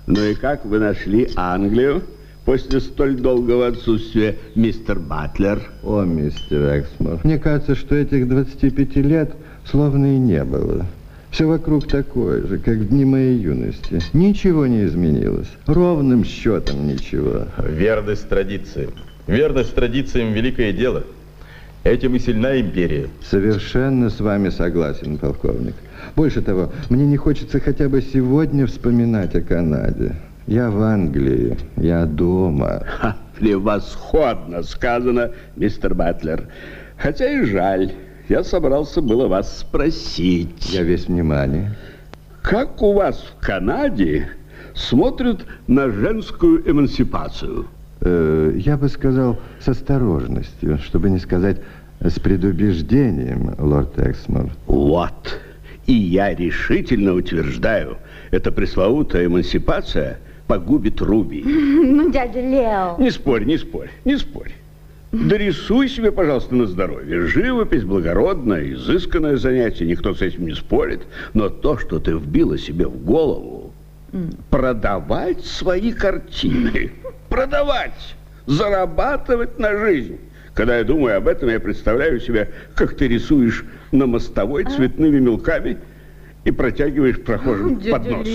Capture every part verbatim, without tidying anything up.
Ну и как вы нашли Англию после столь долгого отсутствия, мистер Батлер? О, мистер Эксмор, мне кажется, что этих двадцати пяти лет словно и не было. Все вокруг такое же, как в дни моей юности. Ничего не изменилось. Ровным счетом ничего. Верность традициям. Верность традициям – великое дело. Этим и сильна империя. Совершенно с вами согласен, полковник. Больше того, мне не хочется хотя бы сегодня вспоминать о Канаде. Я в Англии, я дома. Ха, превосходно сказано, мистер Батлер. Хотя и жаль. Я собрался было вас спросить. Я весь внимание. Как у вас в Канаде смотрят на женскую эмансипацию? Э, я бы сказал, с осторожностью, чтобы не сказать с предубеждением, лорд Эксмор. Вот. И я решительно утверждаю, эта пресловутая эмансипация погубит Руби. Ну, дядя Лео. Не спорь, не спорь, не спорь. Дорисуй себе, пожалуйста, на здоровье. Живопись, благородное, изысканное занятие, никто с этим не спорит. Но то, что ты вбила себе в голову, mm. продавать свои картины, продавать, зарабатывать на жизнь. Когда я думаю об этом, я представляю себе, как ты рисуешь на мостовой цветными мелками и протягиваешь прохожим поднос.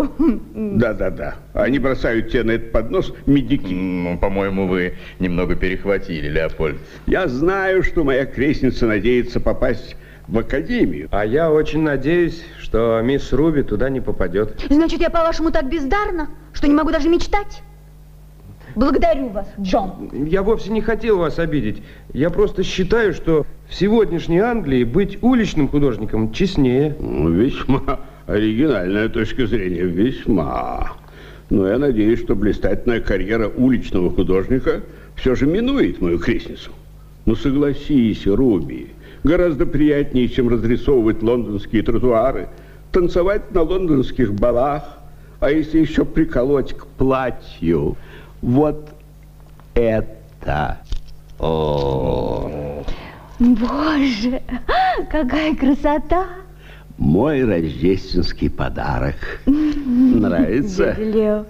Да-да-да. Они бросают тебе на этот поднос медики. Ну, по-моему, вы немного перехватили, Леопольд. Я знаю, что моя крестница надеется попасть в академию. А я очень надеюсь, что мисс Руби туда не попадет. Значит, я, по-вашему, так бездарна, что не могу даже мечтать? Благодарю вас, Джон. Я вовсе не хотел вас обидеть. Я просто считаю, что в сегодняшней Англии быть уличным художником честнее. Весьма оригинальная точка зрения, весьма. Но я надеюсь, что блистательная карьера уличного художника все же минует мою крестницу. Ну, согласись, Руби, гораздо приятнее, чем разрисовывать лондонские тротуары, танцевать на лондонских балах, а если еще приколоть к платью вот это. О, Боже, какая красота! Мой рождественский подарок. Нравится? Дядя Лео,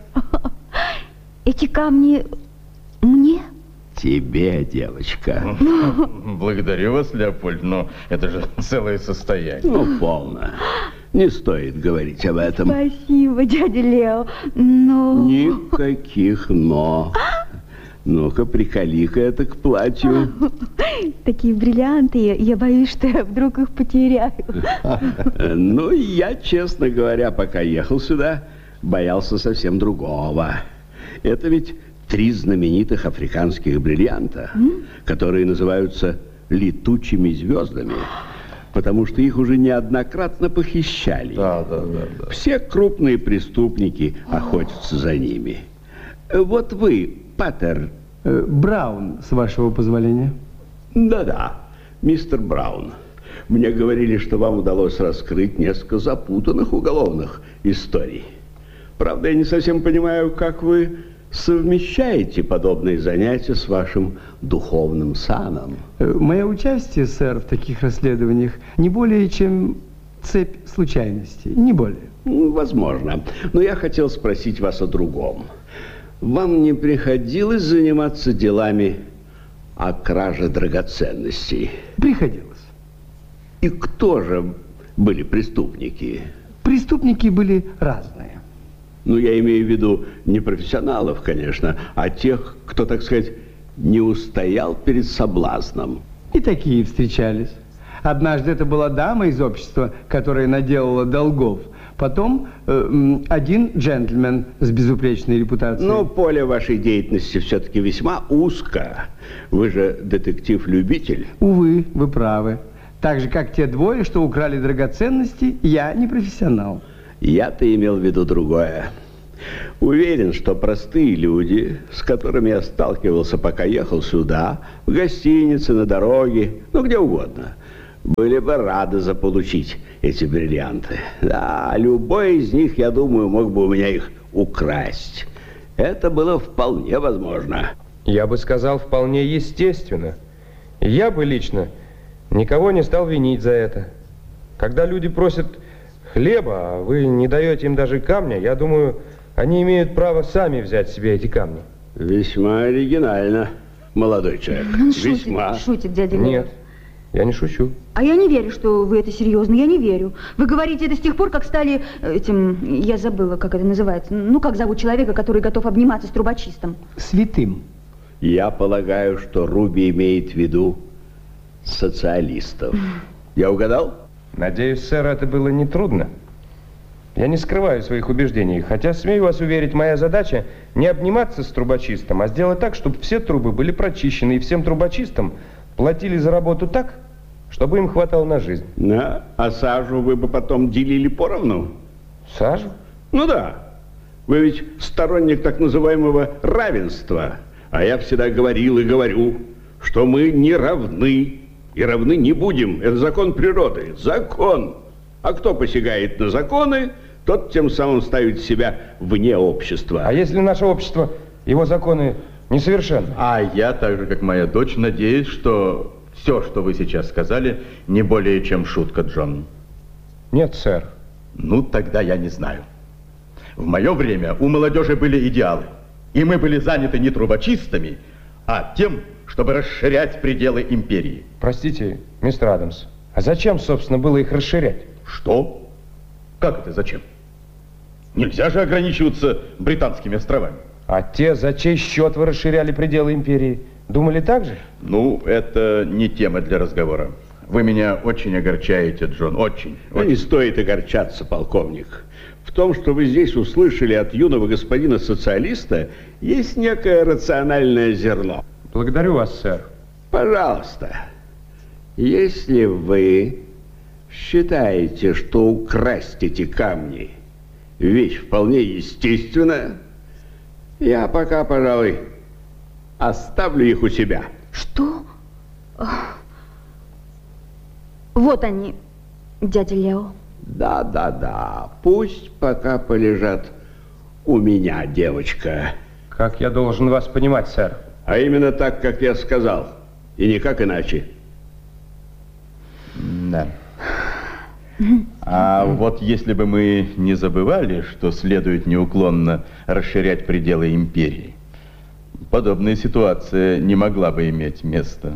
эти камни мне? Тебе, девочка. Благодарю вас, Леопольд, но это же целое состояние. Ну, полно. Не стоит говорить об этом. Спасибо, дядя Лео, но... Никаких «но». Ну-ка, приколи-ка это к платью. Такие бриллианты, я боюсь, что я вдруг их потеряю. Ну, я, честно говоря, пока ехал сюда, боялся совсем другого. Это ведь три знаменитых африканских бриллианта, mm? которые называются летучими звездами, потому что их уже неоднократно похищали. Да, да, да, да. Все крупные преступники охотятся за ними. Вот вы, Паттер... Э, Браун, с вашего позволения. Да-да, мистер Браун. Мне говорили, что вам удалось раскрыть несколько запутанных уголовных историй. Правда, я не совсем понимаю, как вы совмещаете подобные занятия с вашим духовным саном. Мое участие, сэр, в таких расследованиях не более чем цепь случайностей, не более. Возможно. Но я хотел спросить вас о другом. Вам не приходилось заниматься делами о краже драгоценностей? Приходилось. И кто же были преступники? Преступники были разные. Ну, я имею в виду не профессионалов, конечно, а тех, кто, так сказать, не устоял перед соблазном. И такие встречались. Однажды это была дама из общества, которая наделала долгов. Потом э, один джентльмен с безупречной репутацией. Но поле вашей деятельности все-таки весьма узко. Вы же детектив-любитель. Увы, вы правы. Так же, как те двое, что украли драгоценности, я не профессионал. Я-то имел в виду другое. Уверен, что простые люди, с которыми я сталкивался, пока ехал сюда, в гостинице, на дороге, ну, где угодно, были бы рады заполучить эти бриллианты. Да, любой из них, я думаю, мог бы у меня их украсть. Это было вполне возможно. Я бы сказал, вполне естественно. Я бы лично никого не стал винить за это. Когда люди просят хлеба, а вы не даете им даже камня, я думаю, Они имеют право сами взять себе эти камни. Весьма оригинально, молодой человек. Он шутит, Весьма. шутит, дядя Лео. Нет, я не шучу. А я не верю, что вы это серьезно, я не верю. Вы говорите это с тех пор, как стали этим, я забыла, как это называется, ну, как зовут человека, который готов обниматься с трубочистом? Святым. Я полагаю, что Руби имеет в виду социалистов. Я угадал? Надеюсь, сэр, это было нетрудно. Я не скрываю своих убеждений, хотя, смею вас уверить, моя задача не обниматься с трубочистом, а сделать так, чтобы все трубы были прочищены, и всем трубочистам платили за работу так, чтобы им хватало на жизнь. Да. А сажу вы бы потом делили поровну? Сажу? Ну да. Вы ведь сторонник так называемого равенства. А я всегда говорил и говорю, что мы не равны. И равны не будем. Это закон природы. Закон. А кто посягает на законы, тот тем самым ставит себя вне общества. А если наше общество, его законы несовершенны? А я, так же как моя дочь, надеюсь, что все, что вы сейчас сказали, не более чем шутка, Джон. Нет, сэр. Ну, тогда я не знаю. В мое время у молодежи были идеалы. И мы были заняты не трубочистами, а тем, чтобы расширять пределы империи. Простите, мистер Адамс, а зачем, собственно, было их расширять? Что? Как это зачем? Нельзя же ограничиваться британскими островами. А те, за чей счет вы расширяли пределы империи, думали так же? Ну, это не тема для разговора. Вы меня очень огорчаете, Джон, очень. Ну, не стоит огорчаться, полковник. В том, что вы здесь услышали от юного господина социалиста, есть некое рациональное зерно. Благодарю вас, сэр. Пожалуйста, если вы считаете, что украсть эти камни вещь вполне естественная, я пока, пожалуй, оставлю их у себя. Что? Ах. Вот они, дядя Лео. Да-да-да, пусть пока полежат у меня, девочка. Как я должен вас понимать, сэр? А именно так, как я сказал, и никак иначе. Да. А вот если бы мы не забывали, что следует неуклонно расширять пределы империи, подобная ситуация не могла бы иметь места.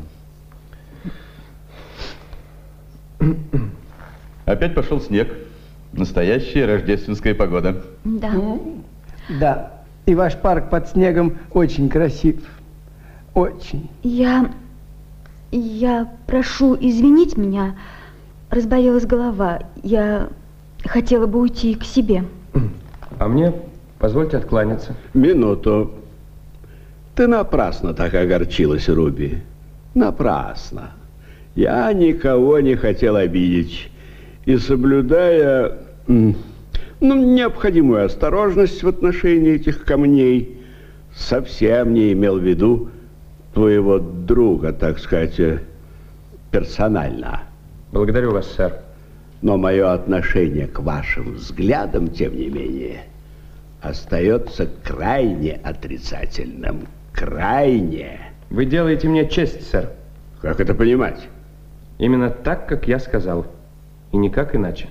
Опять пошел снег. Настоящая рождественская погода. Да. Да. И ваш парк под снегом очень красив. Очень. Я... Я прошу извинить меня. Разболелась голова. Я хотела бы уйти к себе. А мне позвольте откланяться. Минуту. Ты напрасно так огорчилась, Руби. Напрасно. Я никого не хотел обидеть. И соблюдая ну, необходимую осторожность в отношении этих камней, совсем не имел в виду твоего друга, так сказать, персонально. Благодарю вас, сэр. Но мое отношение к вашим взглядам, тем не менее, остается крайне отрицательным. Крайне. Вы делаете мне честь, сэр. Как это понимать? Именно так, как я сказал. И никак иначе.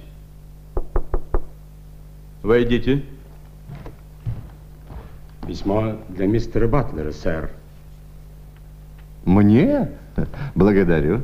Войдите. Письмо для мистера Батлера, сэр. Мне? Благодарю.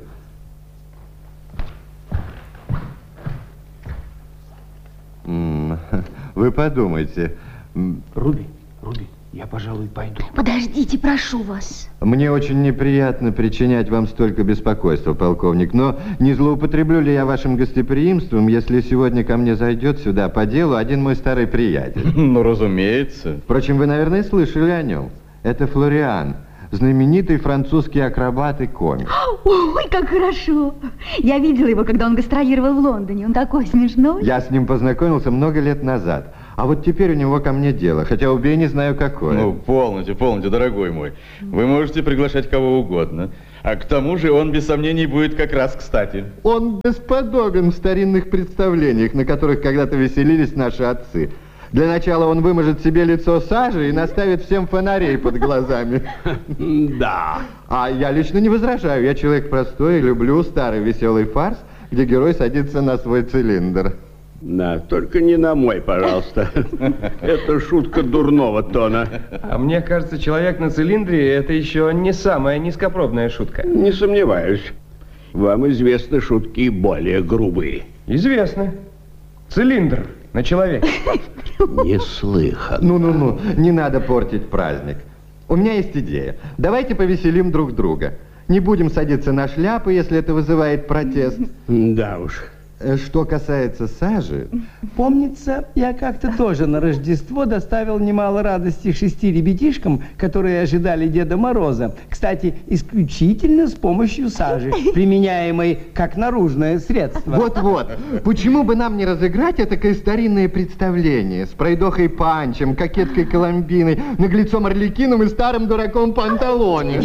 Вы подумайте. Руби, Руби, я, пожалуй, пойду. Подождите, прошу вас. Мне очень неприятно причинять вам столько беспокойства, полковник, но не злоупотреблю ли я вашим гостеприимством, если сегодня ко мне зайдет сюда по делу один мой старый приятель? Ну, разумеется. Впрочем, вы, наверное, слышали о нем. Это Флориан, знаменитый французский акробат и комик. Ой, как хорошо. Я видела его, когда он гастролировал в Лондоне. Он такой смешной. Я с ним познакомился много лет назад. А вот теперь у него ко мне дело, хотя убей, не знаю какое. Ну, полностью, полностью, дорогой мой. Вы можете приглашать кого угодно. А к тому же он, без сомнений, будет как раз кстати. Он бесподобен в старинных представлениях, на которых когда-то веселились наши отцы. Для начала он выможет себе лицо сажей и наставит всем фонарей под глазами. Да. А я лично не возражаю. Я человек простой и люблю старый веселый фарс, где герой садится на свой цилиндр. Да, только не на мой, пожалуйста. Это шутка дурного тона. А мне кажется, человек на цилиндре – это еще не самая низкопробная шутка. Не сомневаюсь. Вам известны шутки более грубые. Известно. Цилиндр на человеке. Неслыханно. Ну-ну-ну, не надо портить праздник. У меня есть идея. Давайте повеселим друг друга. Не будем садиться на шляпы, если это вызывает протест. Да уж. Что касается сажи... Помнится, я как-то тоже на Рождество доставил немало радости шести ребятишкам, которые ожидали Деда Мороза. Кстати, исключительно с помощью сажи, применяемой как наружное средство. Вот-вот. Почему бы нам не разыграть этакое старинное представление с пройдохой Панчем, кокеткой Коломбиной, наглецом Арлекином и старым дураком Панталоне?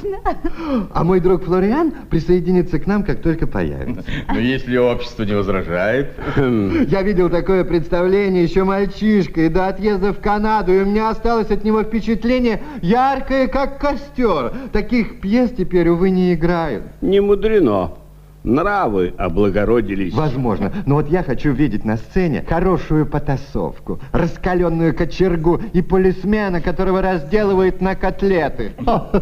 А мой друг Флориан присоединится к нам, как только появится. Но если общество не возражает... Я видел такое представление еще мальчишкой до отъезда в Канаду, и у меня осталось от него впечатление яркое, как костер. Таких пьес теперь, увы, не играют. Не мудрено. Нравы облагородились. Возможно. Но вот я хочу видеть на сцене хорошую потасовку, раскаленную кочергу и полисмена, которого разделывают на котлеты.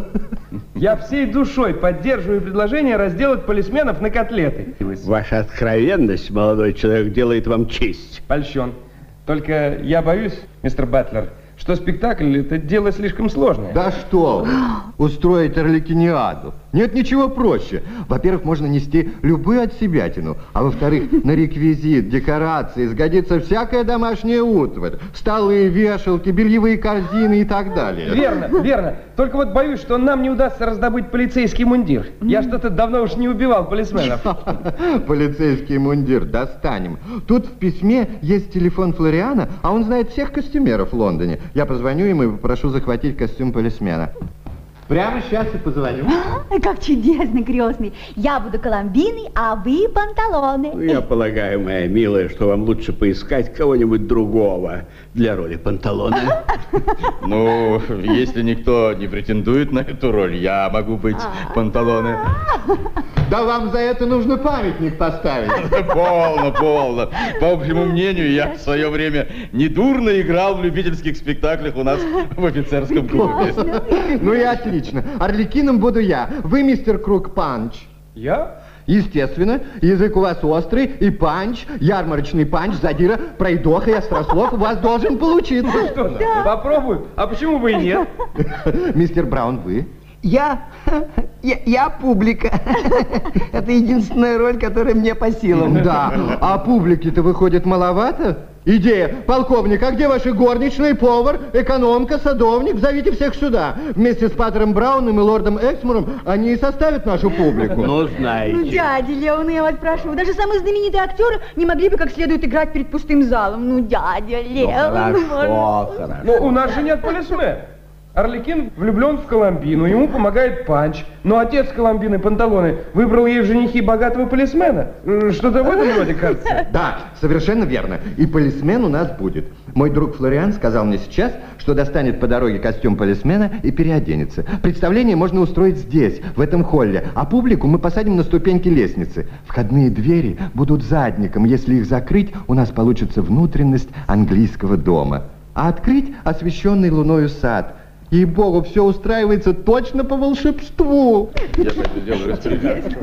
Я всей душой поддерживаю предложение разделать полисменов на котлеты. Ваша откровенность, молодой человек, делает вам честь. Польщен. Только я боюсь, мистер Батлер, что спектакль – это дело слишком сложное. Да что вы, устроить Арлекиниаду. Нет ничего проще. Во-первых, можно нести любую отсебятину, а во-вторых, на реквизит, декорации сгодится всякая домашняя утварь. Столы, вешалки, бельевые корзины и так далее. Верно, верно. Только вот боюсь, что нам не удастся раздобыть полицейский мундир. Я что-то давно уж не убивал полисменов. Полицейский мундир достанем. Тут в письме есть телефон Флориана, а он знает всех костюмеров в Лондоне. Я позвоню ему и попрошу захватить костюм полисмена. Прямо сейчас и позвоню. Как чудесно, крестный. Я буду Коломбиной, а вы Панталоне. Я полагаю, моя милая, что вам лучше поискать кого-нибудь другого для роли Панталона. Ну, если никто не претендует на эту роль, я могу быть Панталоне. Да вам за это нужно памятник поставить. Полно, полно. По общему мнению, я в свое время недурно играл в любительских спектаклях у нас в офицерском клубе. Ну и отлично. Арлекином буду я. Вы, мистер Круг, Панч. Я? Естественно. Язык у вас острый, и панч, ярмарочный панч, задира, пройдоха и острослов у вас должен получиться. Что же, попробую. А почему бы и нет? Мистер Браун, вы? Я, я, я публика. Это единственная роль, которая мне по силам. Да, а публики-то выходит маловато? Идея. Полковник, а где ваши горничные, повар, экономка, садовник? Зовите всех сюда. Вместе с Паттером Брауном и лордом Эксмуром они и составят нашу публику. Ну, знаете. Ну, дядя Леон, я вас прошу, даже самые знаменитые актеры не могли бы как следует играть перед пустым залом. Ну, дядя Леон. Ну, хорошо, хорошо. Но у нас же нет полисмена. Арлекин влюблен в Коломбину, ему помогает Панч, но отец Коломбины, Панталоне, выбрал ей в женихи богатого полисмена. Что-то в этом роде, кажется. Да, совершенно верно. И полисмен у нас будет. Мой друг Флориан сказал мне сейчас, что достанет по дороге костюм полисмена и переоденется. Представление можно устроить здесь, в этом холле, а публику мы посадим на ступеньки лестницы. Входные двери будут задником. Если их закрыть, у нас получится внутренность английского дома. А открыть освещенный луною сад. Ей-богу, все устраивается точно по волшебству. Я пойду делаю распоряжение.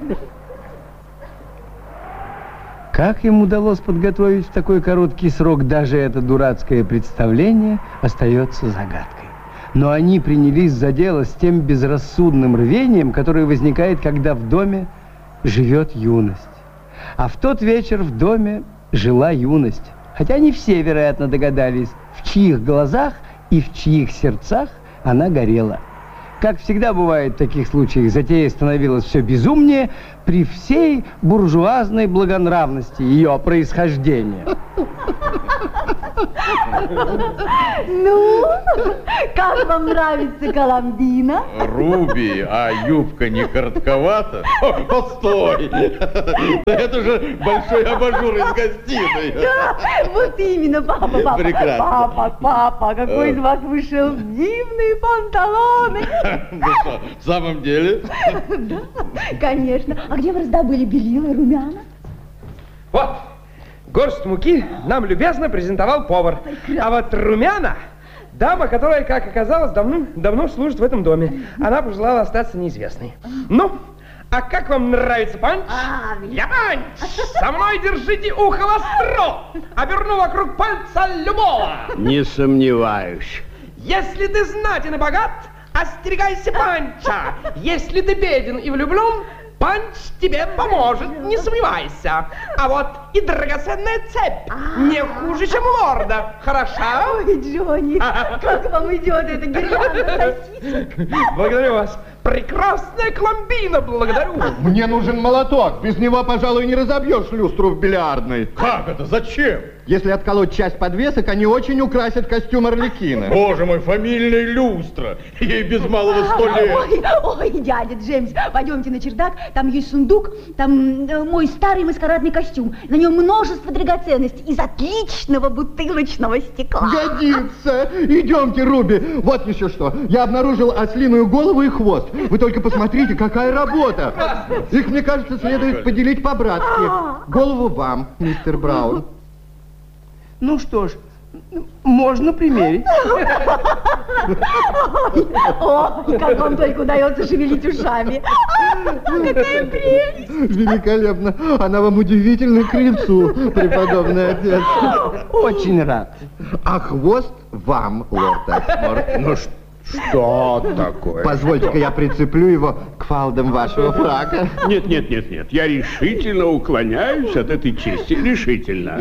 Как им удалось подготовить в такой короткий срок даже это дурацкое представление, остается загадкой. Но они принялись за дело с тем безрассудным рвением, которое возникает, когда в доме живет юность. А в тот вечер в доме жила юность. Хотя не все, вероятно, догадались, в чьих глазах и в чьих сердцах она горела. Как всегда бывает в таких случаях, затея становилась все безумнее при всей буржуазной благонравности ее происхождения. Ну, как вам нравится Коломбина? Руби, а юбка не коротковата? О, постой! Это же большой абажур из гостиной. Да, вот именно, папа, папа. Прекрасно. Папа, папа, какой из вас вышел дивный панталон. Ну что, в самом деле? Да, конечно. А где вы раздобыли белила, румяна? Вот, Горсть муки нам любезно презентовал повар. А вот румяна, дама, которая, как оказалось, давно, давно служит в этом доме. Она пожелала остаться неизвестной. Ну, а как вам нравится панч? Я панч! Со мной держите ухо востро! Оберну вокруг пальца любого! Не сомневаюсь. Если ты знатен и богат, остерегайся панча. Если ты беден и влюблен, панч тебе поможет, не сомневайся. А вот и драгоценная цепь не хуже, чем у лорда. Хороша? Ой, Джонни, как вам идет эта гирлянда сосисок? Благодарю вас. Прекрасная Коломбина, благодарю. Мне нужен молоток. Без него, пожалуй, не разобьешь люстру в бильярдной. Как это? Зачем? Если отколоть часть подвесок, они очень украсят костюм Орликина. Боже мой, фамильная люстра. Ей без малого сто лет. Ой, ой, дядя Джеймс, пойдемте на чердак, там есть сундук, там э, мой старый маскарадный костюм. На нем множество драгоценностей из отличного бутылочного стекла. Годится. Идемте, Руби. Вот еще что. Я обнаружил ослиную голову и хвост. Вы только посмотрите, какая работа. Их, мне кажется, следует поделить по-братски. Голову вам, мистер Браун. Ну что ж, можно примерить. Ой, как вам только удается шевелить ушами. Какая прелесть. Великолепно. Она вам удивительно к лицу, преподобный отец. Очень рад. А хвост вам, лорд Эксмор. Ну что? Что такое? Позвольте-ка я прицеплю его к фалдам вашего фрака. Нет, нет, нет, нет. Я решительно уклоняюсь от этой чести. Решительно.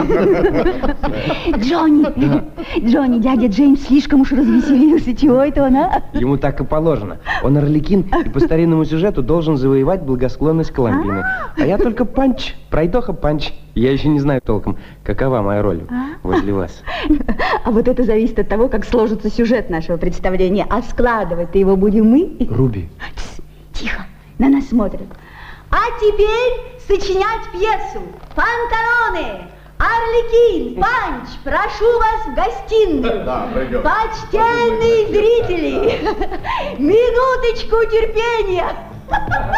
Джонни, Джонни, дядя Джеймс слишком уж развеселился. Чего это он, а? Ему так и положено. Он Орликин и по старинному сюжету должен завоевать благосклонность Коломбины. А я только панч, пройдоха панч. Я еще не знаю толком, какова моя роль возле вас. А вот это зависит от того, как сложится сюжет нашего представления. А складывать-то его будем мы. Руби. Тс, тихо, на нас смотрят. А теперь сочинять пьесу. Панталоны, Орликин, панч, прошу вас в гостиную. Да, пройдем. Почтенные зрители, минуточку терпения.